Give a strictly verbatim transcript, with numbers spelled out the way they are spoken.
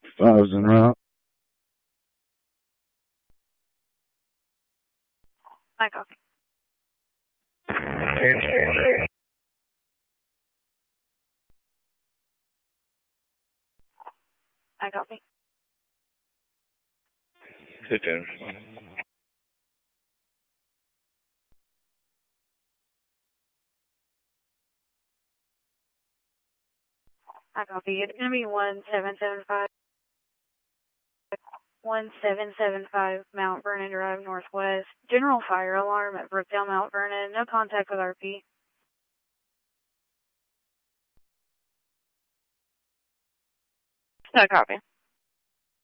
Five's en route. I copy. I copy. Sit down. I copy. It's going to be one seven seven five. one seven seven five Mount Vernon Drive, Northwest. General fire alarm at Brookdale, Mount Vernon. No contact with R P. No copy.